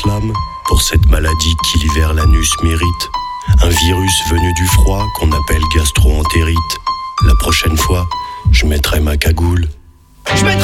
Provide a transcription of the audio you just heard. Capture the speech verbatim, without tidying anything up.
slam pour cette maladie qui l'hiver l'anus mérite. Un virus venu du froid qu'on appelle gastro-entérite. La prochaine fois, je mettrai ma cagoule. Je mettrai